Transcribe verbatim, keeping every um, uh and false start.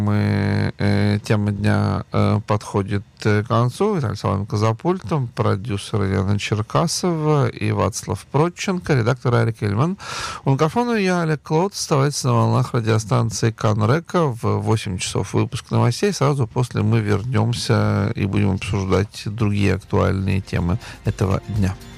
Мы, э, тема дня э, подходит к концу. Виталий Соломенко за пультом, продюсер Елена Черкасова и Вацлав Проченко, редактор Арик Эльман. У микрофона я, Олег Клод. Оставайтесь на волнах радиостанции Канрека. В восемь часов выпуск новостей. Сразу после мы вернемся и будем обсуждать другие актуальные темы этого дня.